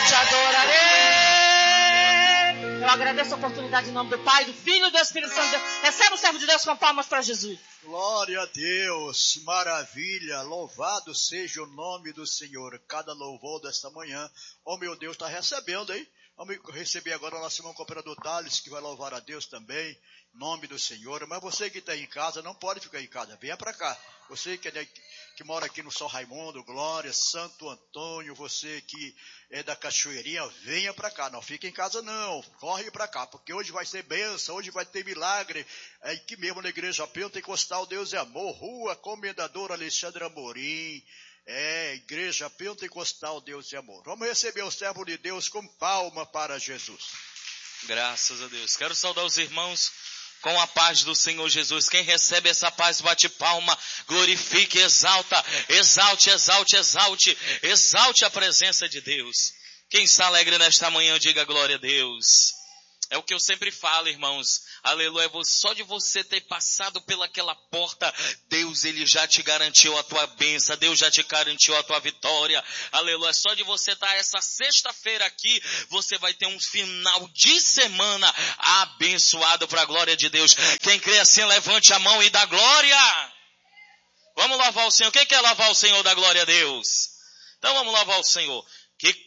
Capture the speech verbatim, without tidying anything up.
te adorarei. Eu agradeço a oportunidade em nome do Pai, do Filho e do Espírito Santo. Receba o servo de Deus com palmas para Jesus. Glória a Deus, maravilha, louvado seja o nome do Senhor. Cada louvor desta manhã, oh meu Deus, está recebendo, hein? Vamos receber agora o nosso irmão cooperador Thales, que vai louvar a Deus também, em nome do Senhor. Mas você que está em casa, não pode ficar em casa, venha para cá. Você que, é, que mora aqui no São Raimundo, Glória, Santo Antônio, você que é da Cachoeirinha, venha para cá. Não fique em casa não, corre para cá, porque hoje vai ser bênção, hoje vai ter milagre. É aqui mesmo na Igreja Pentecostal Deus é Amor, Rua Comendador Alexandre Amorim. É, Igreja Pentecostal Deus é Amor. Vamos receber o servo de Deus com palma para Jesus. Graças a Deus. Quero saudar os irmãos com a paz do Senhor Jesus. Quem recebe essa paz, bate palma, glorifique, exalta, exalte, exalte, exalte, exalte a presença de Deus. Quem está alegre nesta manhã, diga glória a Deus. É o que eu sempre falo, irmãos. Aleluia. Só de você ter passado pelaquela porta, Deus, Ele já te garantiu a tua bênção. Deus já te garantiu a tua vitória. Aleluia. Só de você estar essa sexta-feira aqui, você vai ter um final de semana abençoado para a glória de Deus. Quem crê assim, levante a mão e dá glória. Vamos louvar o Senhor. Quem quer louvar o Senhor, dá glória a Deus? Então vamos louvar o Senhor. Que